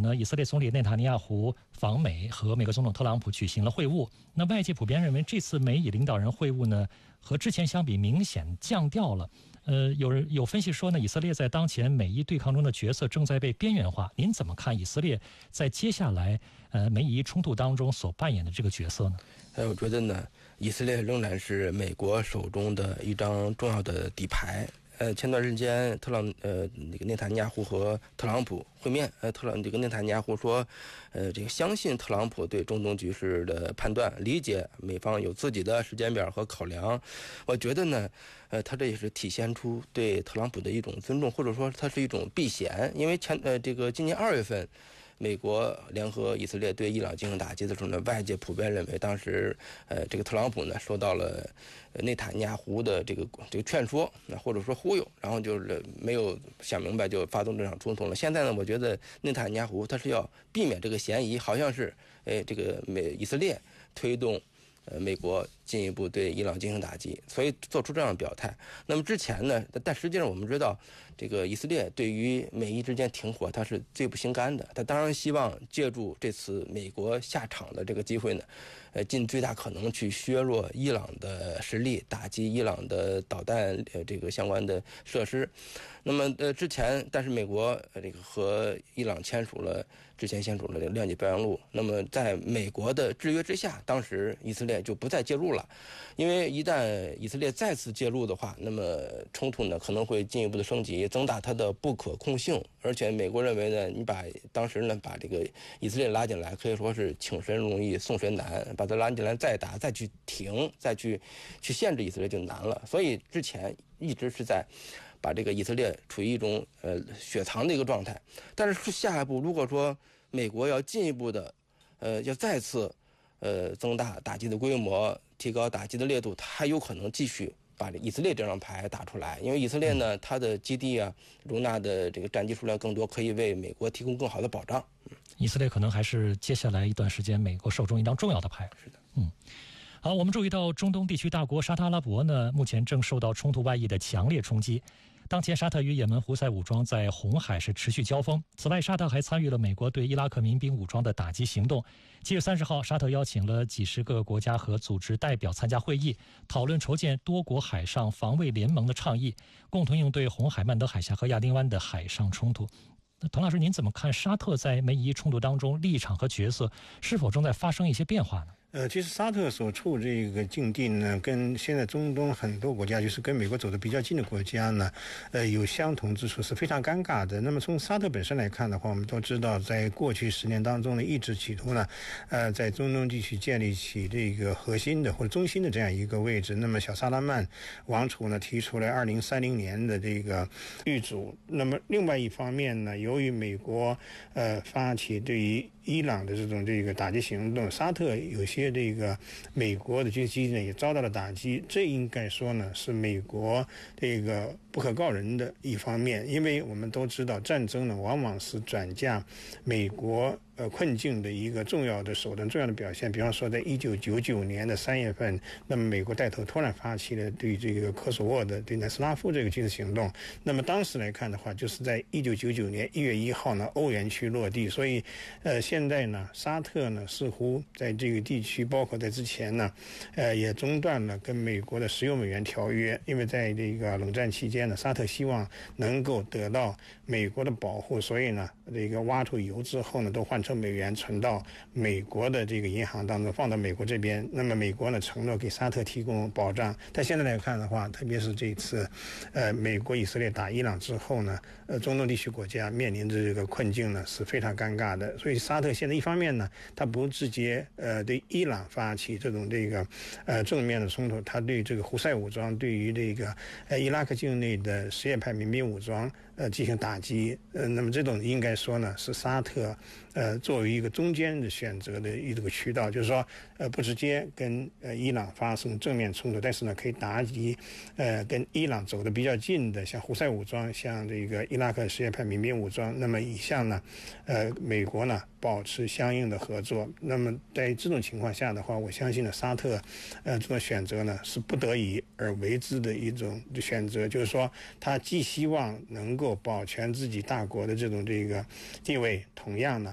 呢，以色列总理内塔尼亚胡访美，和美国总统特朗普举行了会晤。那外界普遍认为，这次美以领导人会晤呢，和之前相比明显降调了。有分析说呢，以色列在当前美伊对抗中的角色正在被边缘化。您怎么看以色列在接下来美伊冲突当中所扮演的这个角色呢？ 我觉得呢，以色列仍然是美国手中的一张重要的底牌。前段时间那个内塔尼亚胡和特朗普会面，这个内塔尼亚胡说，这个相信特朗普对中东局势的判断，理解美方有自己的时间表和考量。我觉得呢，他这也是体现出对特朗普的一种尊重，或者说他是一种避嫌，因为这个今年2月份。美国联合以色列对伊朗进行打击的时候呢，外界普遍认为当时这个特朗普呢受到了内塔尼亚胡的这个劝说，或者说忽悠，然后就是没有想明白就发动这场冲突了。现在呢，我觉得内塔尼亚胡他是要避免这个嫌疑，好像是这个以色列推动美国进一步对伊朗进行打击，所以做出这样的表态。那么之前呢，但实际上我们知道，这个以色列对于美伊之间停火，他是最不心甘的。他当然希望借助这次美国下场的这个机会呢，尽最大可能去削弱伊朗的实力，打击伊朗的导弹这个相关的设施。那么之前，但是美国这个和伊朗之前签署了谅解备忘录。那么在美国的制约之下，当时以色列就不再介入了，因为一旦以色列再次介入的话，那么冲突呢可能会进一步的升级，增大它的不可控性。而且美国认为呢，你当时呢把这个以色列拉进来，可以说是请神容易送神难，把它拉进来再打，再去停，再去限制以色列就难了。所以之前一直是在把这个以色列处于一种雪藏的一个状态。但是下一步如果说美国要进一步的要再次增大打击的规模，提高打击的烈度，它还有可能继续把以色列这张牌打出来。因为以色列呢，它的基地啊容纳的这个战机数量更多，可以为美国提供更好的保障。 以色列可能还是接下来一段时间美国手中一张重要的牌。 是的， 好，我们注意到中东地区大国沙特阿拉伯呢，目前正受到冲突外溢的强烈冲击。当前沙特与也门胡塞武装在红海是持续交锋。此外，沙特还参与了美国对伊拉克民兵武装的打击行动。7月30号，沙特邀请了几十个国家和组织代表参加会议，讨论筹建多国海上防卫联盟的倡议，共同应对红海、曼德海峡和亚丁湾的海上冲突。滕老师，您怎么看沙特在美伊冲突当中立场和角色是否正在发生一些变化呢？ 其实沙特所处这个境地呢，跟现在中东很多国家，就是跟美国走得比较近的国家呢，有相同之处，是非常尴尬的。那么从沙特本身来看的话，我们都知道，在过去10年当中呢，一直企图呢，在中东地区建立起这个核心的或者中心的这样一个位置。那么小萨拉曼王储呢，提出了2030年的这个预嘱。那么另外一方面呢，由于美国发起对于伊朗的这个打击行动，沙特有些这个美国的军事基地呢也遭到了打击，这应该说呢是美国这个不可告人的一方面。因为我们都知道，战争呢往往是转嫁美国困境的一个重要的手段、重要的表现。比方说，在1999年的3月份，那么美国带头突然发起了对这个科索沃的对南斯拉夫这个军事行动。那么当时来看的话，就是在1999年1月1号呢，欧元区落地。所以，现在呢，沙特呢似乎在这个地区，包括在之前呢，也中断了跟美国的石油美元条约。因为在这个冷战期间呢，沙特希望能够得到美国的保护，所以呢，这个挖出油之后呢，都换成美元存到美国的这个银行当中，放到美国这边。那么美国呢承诺给沙特提供保障。但现在来看的话，特别是这次美国以色列打伊朗之后呢，中东地区国家面临着这个困境呢是非常尴尬的。所以沙特现在一方面呢，他不直接对伊朗发起这种正面的冲突，他对这个胡塞武装，对于这个伊拉克境内的什叶派民兵武装进行打击。那么这种应该说呢是沙特作为一个中间的选择的一个渠道，就是说不直接跟伊朗发生正面冲突，但是呢可以打击跟伊朗走得比较近的，像胡塞武装，像这个伊拉克什叶派民兵武装。那么以向呢美国呢保持相应的合作。那么在这种情况下的话，我相信呢沙特这种选择呢是不得已而为之的一种选择，就是说他既希望能够保全自己大国的这个地位，同样呢